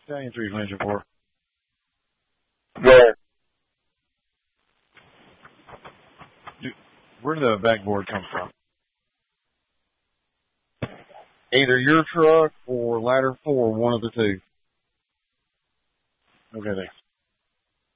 Stallion 3 is engine 4. Where? Where did the backboard come from? Either your truck or ladder 4, one of the two. Okay, thanks.